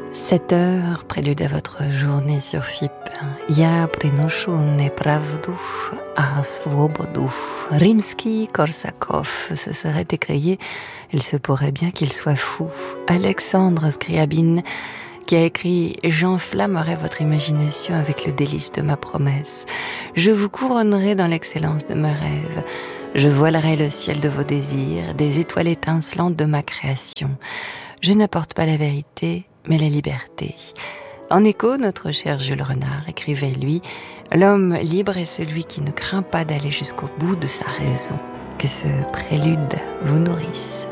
7h, prélude à votre journée sur FIP. Ja prinošu nepravdu a svobodu. Rimsky-Korsakov, ce serait écrié « Il se pourrait bien qu'il soit fou ». Alexandre Scriabine, qui a écrit « J'enflammerai votre imagination avec le délice de ma promesse. Je vous couronnerai dans l'excellence de mes rêves. Je voilerai le ciel de vos désirs, des étoiles étincelantes de ma création. Je n'apporte pas la vérité, mais la liberté. » En écho, notre cher Jules Renard écrivait, lui, « L'homme libre est celui qui ne craint pas d'aller jusqu'au bout de sa raison. » Que ce prélude vous nourrisse.